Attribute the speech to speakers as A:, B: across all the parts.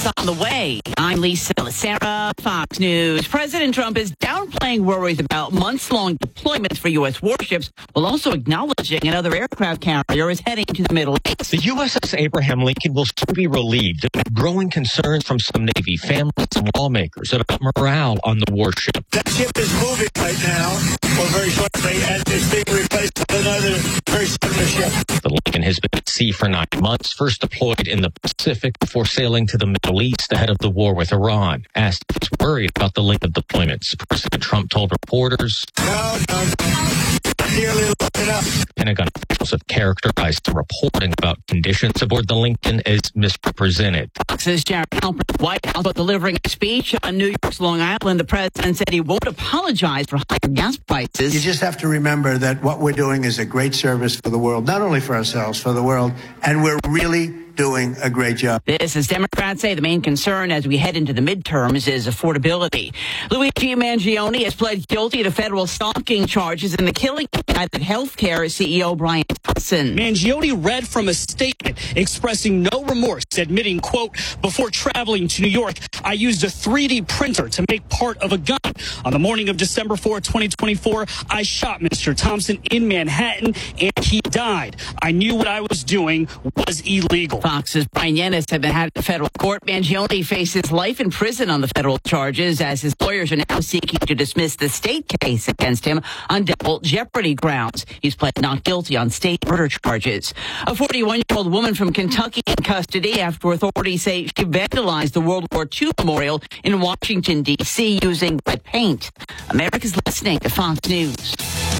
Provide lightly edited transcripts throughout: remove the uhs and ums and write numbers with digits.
A: is on the way. I'm Lisa Sarah, Fox News. President Trump is downplaying worries about months-long deployments for U.S. warships, while also acknowledging another aircraft carrier is heading to the Middle East.
B: The USS Abraham Lincoln will soon be relieved amid growing concerns from some Navy families and lawmakers about morale on the warship.
C: That ship is moving right now, or very shortly, and is being replaced with another very similar ship.
B: The Lincoln has been at sea for 9 months, first deployed in the Pacific before sailing to the Middle East ahead of the war with Iran. Asked if he's worried about the length of deployments, President Trump told reporters,
C: No, nearly long enough.
B: Pentagon officials have characterized the reporting about conditions aboard the Lincoln as misrepresented.
A: Fox's Jared Halpern, White House, delivering a speech on New York's Long Island. The president said he won't apologize for higher gas prices.
D: You just have to remember that what we're doing is a great service for the world, not only for ourselves, for the world, and we're really doing a great job.
A: This, as Democrats say, the main concern as we head into the midterms is affordability. Luigi Mangione has pled guilty to federal stalking charges in the killing of United Healthcare CEO Brian Thompson.
E: Mangione read from a statement expressing no remorse, admitting, quote, before traveling to New York, I used a 3D printer to make part of a gun. On the morning of December 4, 2024, I shot Mr. Thompson in Manhattan and he died. I knew what I was doing was illegal.
A: Fox's Brian Yennis have been had in federal court. Mangione faces life in prison on the federal charges as his lawyers are now seeking to dismiss the state case against him on double jeopardy grounds. He's pled not guilty on state murder charges. A 41-year-old woman from Kentucky in custody after authorities say she vandalized the World War II memorial in Washington, D.C. using red paint. America's listening to Fox News.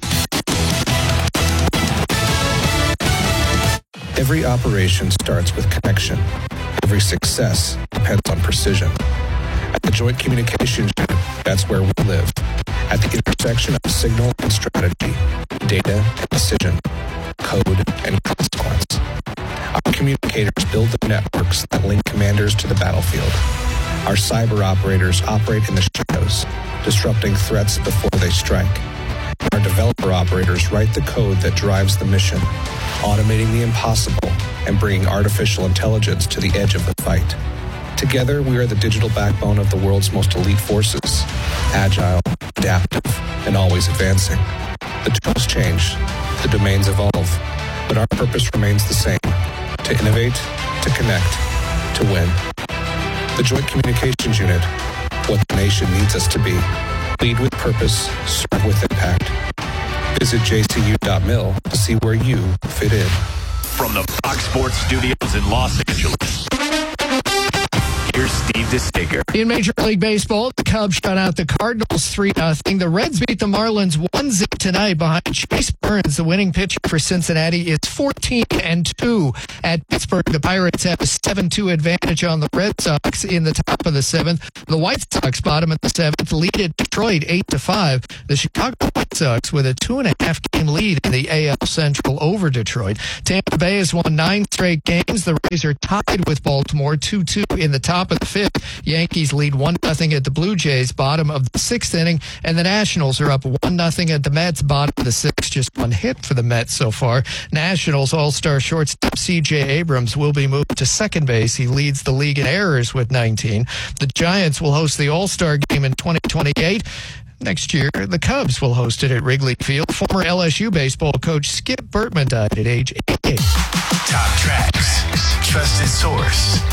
F: Every operation starts with connection. Every success depends on precision. At the Joint Communications Unit, that's where we live. At the intersection of signal and strategy, data and decision, code and consequence. Our communicators build the networks that link commanders to the battlefield. Our cyber operators operate in the shadows, disrupting threats before they strike. Our developer operators write the code that drives the mission, automating the impossible and bringing artificial intelligence to the edge of the fight. Together, we are the digital backbone of the world's most elite forces, agile, adaptive, and always advancing. The tools change, the domains evolve, but our purpose remains the same: to innovate, to connect, to win. The Joint Communications Unit, what the nation needs us to be. Lead with purpose, serve with impact. Visit jcu.mil to see where you fit in.
G: From the Fox Sports Studios in Los Angeles, here's Steve DeStaker.
H: In Major League Baseball, the Cubs shut out the Cardinals 3-0. The Reds beat the Marlins 1-0 tonight behind Chase Burns. The winning pitcher for Cincinnati is 14-2. At Pittsburgh, the Pirates have a 7-2 advantage on the Red Sox in the top of the seventh. The White Sox bottom of the seventh lead at Detroit 8-5. The Chicago White Sox with a 2.5 game lead in the AL Central over Detroit. Tampa Bay has won 9 straight games. The Rays are tied with Baltimore 2-2 in the top of the fifth. Yankees lead 1-0 at the Blue Jays, bottom of the sixth inning, and the Nationals are up 1-0 at the Mets, bottom of the sixth. Just one hit for the Mets so far. Nationals All-Star shortstop C.J. Abrams will be moved to second base. He leads the league in errors with 19. The Giants will host the All-Star game in 2028. Next year, the Cubs will host it at Wrigley Field. Former LSU baseball coach Skip Bertman died at age 88.
G: Top tracks, trusted source.